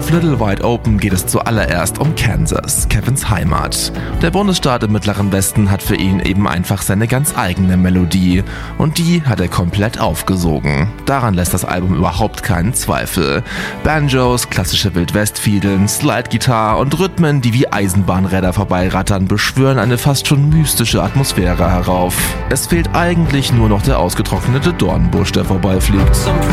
Auf Little Wide Open geht es zuallererst um Kansas, Kevins Heimat. Der Bundesstaat im Mittleren Westen hat für ihn eben einfach seine ganz eigene Melodie und die hat er komplett aufgesogen. Daran lässt das Album überhaupt keinen Zweifel. Banjos, klassische Wildwest-Fiedeln, Slide-Gitarre und Rhythmen, die wie Eisenbahnräder vorbeirattern, beschwören eine fast schon mystische Atmosphäre herauf. Es fehlt eigentlich nur noch der ausgetrocknete Dornbusch, der vorbeifliegt.